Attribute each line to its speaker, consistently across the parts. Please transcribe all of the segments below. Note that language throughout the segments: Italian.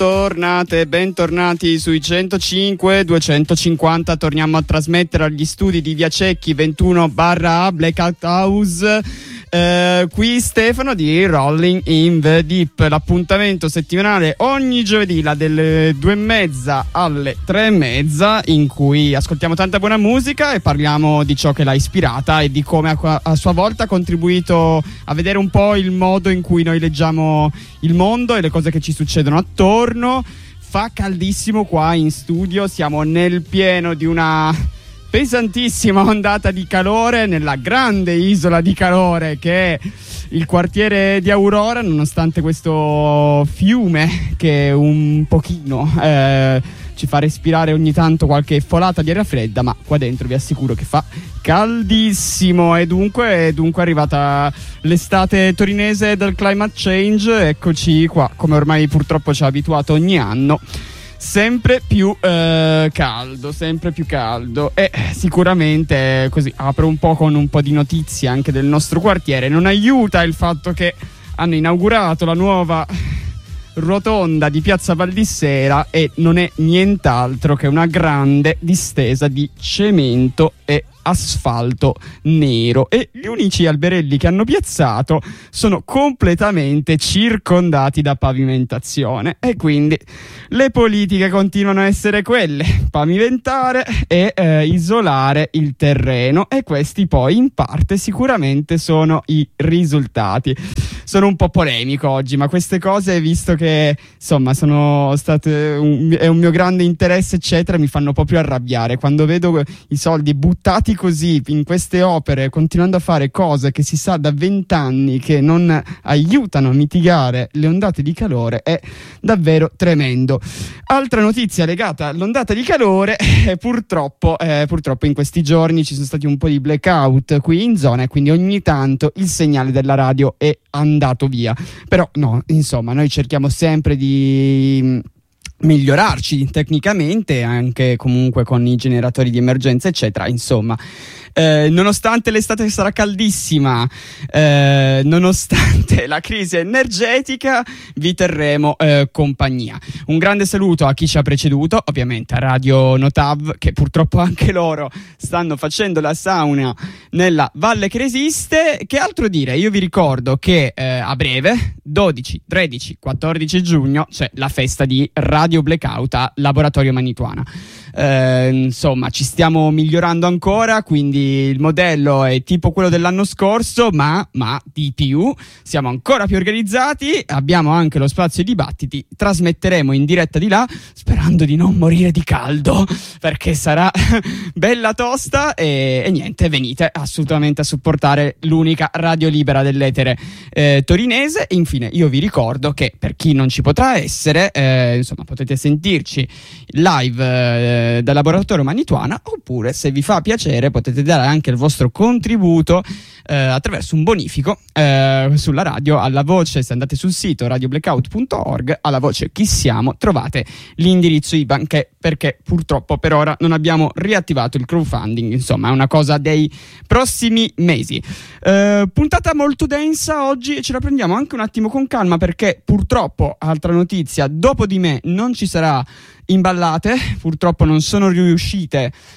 Speaker 1: Bentornati sui 105 250. Torniamo a trasmettere agli studi di Via Cecchi 21/A Blackout House. Qui Stefano di Rolling in the Deep, l'appuntamento settimanale ogni giovedì dalle 2:30 alle 3:30, in cui ascoltiamo tanta buona musica e parliamo di ciò che l'ha ispirata e di come a sua volta ha contribuito a vedere un po' il modo in cui noi leggiamo il mondo e le cose che ci succedono attorno. Fa caldissimo qua in studio, siamo nel pieno di una pesantissima ondata di calore nella grande isola di calore che è il quartiere di Aurora, nonostante questo fiume che un pochino ci fa respirare ogni tanto qualche folata di aria fredda, ma qua dentro vi assicuro che fa caldissimo. E dunque è arrivata l'estate torinese del climate change. Eccoci qua, come ormai purtroppo ci ha abituato ogni anno, sempre più caldo e sicuramente così apro un po' con un po' di notizie anche del nostro quartiere. Non aiuta il fatto che hanno inaugurato la nuova rotonda di Piazza Valdissera e non è nient'altro che una grande distesa di cemento e asfalto nero, e gli unici alberelli che hanno piazzato sono completamente circondati da pavimentazione, e quindi le politiche continuano a essere quelle: pavimentare e isolare il terreno, e questi poi in parte sicuramente sono i risultati. Sono un po' polemico oggi, ma queste cose, visto che insomma sono state è un mio grande interesse eccetera, mi fanno proprio arrabbiare quando vedo i soldi buttati così in queste opere, continuando a fare cose che si sa da 20 anni che non aiutano a mitigare le ondate di calore. È davvero tremendo. Altra notizia legata all'ondata di calore, purtroppo in questi giorni ci sono stati un po' di blackout qui in zona, e quindi ogni tanto il segnale della radio è andato via. Però no, insomma, noi cerchiamo sempre di migliorarci tecnicamente, anche comunque con i generatori di emergenza eccetera. Insomma, nonostante l'estate sarà caldissima, nonostante la crisi energetica, vi terremo compagnia. Un grande saluto a chi ci ha preceduto, ovviamente a Radio Notav, che purtroppo anche loro stanno facendo la sauna nella Valle che resiste. Che altro dire? Io vi ricordo che a breve, 12, 13, 14 giugno, c'è la festa di Radio Blackout a Laboratorio Manituana. Insomma, ci stiamo migliorando ancora, quindi il modello è tipo quello dell'anno scorso, ma di più. Siamo ancora più organizzati, abbiamo anche lo spazio dibattiti, trasmetteremo in diretta di là, sperando di non morire di caldo, perché sarà bella tosta. E niente, venite assolutamente a supportare l'unica radio libera dell'etere torinese. E infine io vi ricordo che per chi non ci potrà essere, insomma, potete sentirci live dal Laboratorio Manituana, oppure, se vi fa piacere, potete dare anche il vostro contributo attraverso un bonifico sulla radio. Alla voce, se andate sul sito radioblackout.org, alla voce Chi siamo, trovate l'indirizzo IBAN, perché purtroppo per ora non abbiamo riattivato il crowdfunding. Insomma, è una cosa dei prossimi mesi. Puntata molto densa oggi, e ce la prendiamo anche un attimo con calma, perché purtroppo, altra notizia, dopo di me non ci sarà Imballate. Purtroppo non sono riuscito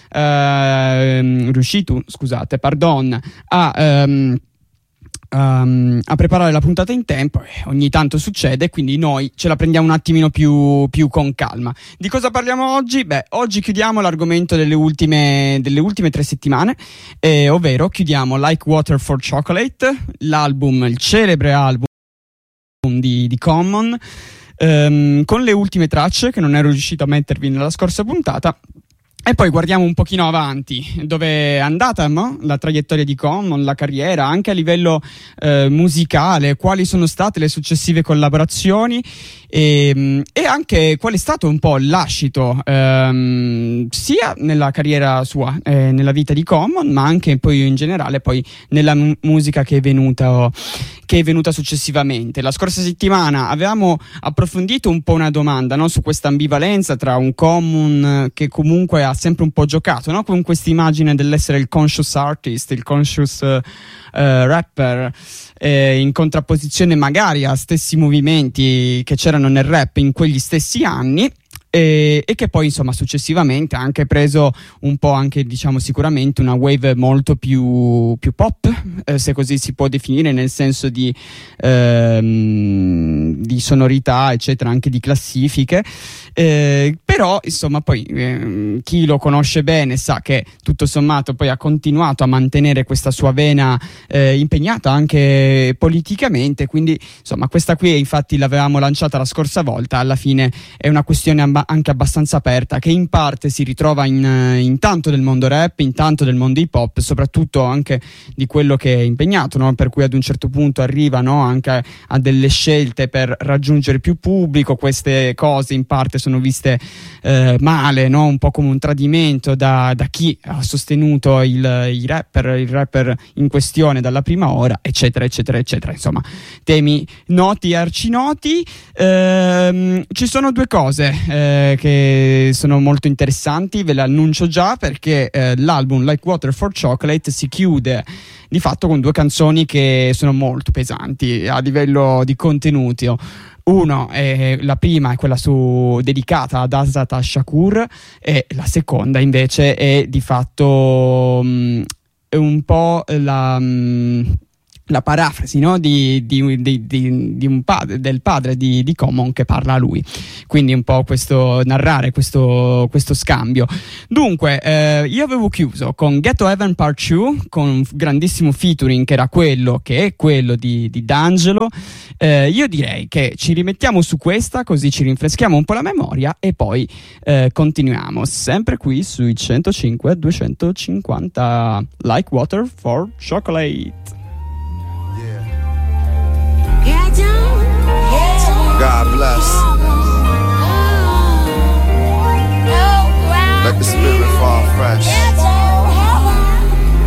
Speaker 1: a preparare la puntata in tempo. Ogni tanto succede, quindi noi ce la prendiamo un attimino più con calma. Di cosa parliamo oggi? Oggi chiudiamo l'argomento delle ultime 3 settimane, ovvero chiudiamo Like Water for Chocolate, il celebre album di Common, con le ultime tracce che non ero riuscito a mettervi nella scorsa puntata. E poi guardiamo un pochino avanti, dove è andata, no? La traiettoria di Common, la carriera, anche a livello musicale, quali sono state le successive collaborazioni, e anche qual è stato un po' il lascito sia nella carriera sua, nella vita di Common, ma anche poi in generale poi nella musica che è venuta successivamente. La scorsa settimana avevamo approfondito un po' una domanda, no? Su questa ambivalenza tra un Common che comunque ha ha sempre un po' giocato, no? Con questa immagine dell'essere il conscious artist, il conscious rapper, in contrapposizione magari a stessi movimenti che c'erano nel rap in quegli stessi anni. E che poi insomma successivamente ha anche preso un po' anche, diciamo, sicuramente una wave molto più pop, se così si può definire, nel senso di sonorità eccetera, anche di classifiche, però insomma poi chi lo conosce bene sa che tutto sommato poi ha continuato a mantenere questa sua vena impegnata anche politicamente, quindi insomma questa qui infatti l'avevamo lanciata la scorsa volta, alla fine è una questione anche abbastanza aperta, che in parte si ritrova in tanto del mondo rap, in tanto del mondo hip hop, soprattutto anche di quello che è impegnato, no? Per cui ad un certo punto arriva, no, anche a delle scelte per raggiungere più pubblico. Queste cose in parte sono viste male, no? Un po' come un tradimento da chi ha sostenuto il rapper in questione dalla prima ora, eccetera eccetera eccetera. Insomma, temi noti e arcinoti. Ci sono due cose che sono molto interessanti, ve le annuncio già, perché l'album Like Water for Chocolate si chiude di fatto con due canzoni che sono molto pesanti a livello di contenuti. La prima è quella dedicata ad Asata Shakur, e la seconda invece è di fatto un po' la parafrasi, no? di un padre, del padre di Common, che parla a lui, quindi un po' narrare questo scambio. Dunque io avevo chiuso con Get to Heaven Part 2 con un grandissimo featuring che è quello di D'Angelo. Io direi che ci rimettiamo su questa, così ci rinfreschiamo un po' la memoria e poi continuiamo sempre qui sui 105-250 Like Water for Chocolate.
Speaker 2: God bless. Let the spirit fall fresh.